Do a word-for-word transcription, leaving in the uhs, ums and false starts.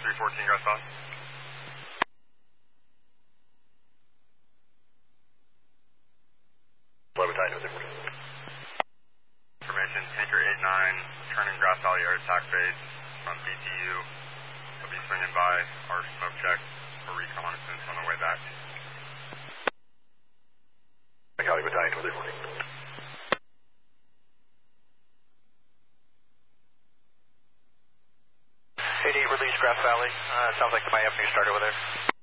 three fourteen, Grass Valley. Fly Battalion two three fourteen. Information, Tanker eight nine, turning Grass Valley Air Attack Base from B T U. We'll be swinging by our smoke check for reconnaissance on the way back. Cali Battalion two three fourteen. eight eight, release Grass Valley. Uh, sounds like the Miami started with her.